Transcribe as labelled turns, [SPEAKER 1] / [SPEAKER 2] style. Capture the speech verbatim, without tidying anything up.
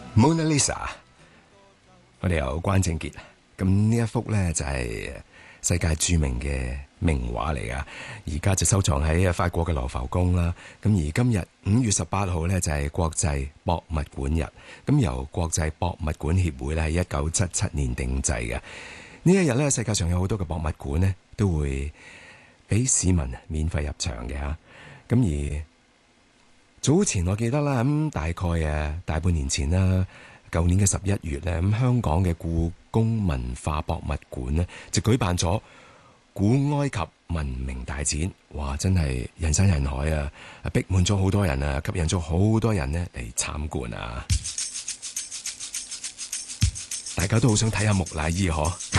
[SPEAKER 1] Mona Lisa，我哋有關正傑，咁呢一幅咧就係世界著名嘅名畫嚟噶，而家就收藏喺法國嘅羅浮宮啦。咁而今日五月十八號咧就係國際博物館日，咁由國際博物館協會咧喺一九七七年定制嘅呢一日咧，世界上有好多嘅博物館咧都會俾市民免費入場嘅吓。咁而早前我記得啦，咁大概誒大半年前啦，舊年嘅十一月咧，咁香港嘅故宮文化博物館咧就舉辦咗古埃及文明大展，哇！真係人山人海啊，逼滿咗好多人啊，吸引咗好多人咧嚟參觀啊！大家都好想睇下木乃伊嗬。